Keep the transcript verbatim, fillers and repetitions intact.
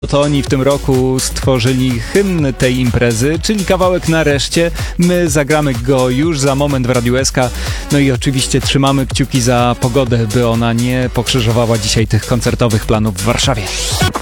To oni w tym roku stworzyli hymn tej imprezy, czyli kawałek Nareszcie. My zagramy go już za moment w Radiu S K. No i oczywiście trzymamy kciuki za pogodę, by ona nie pokrzyżowała dzisiaj tych koncertowych planów w Warszawie.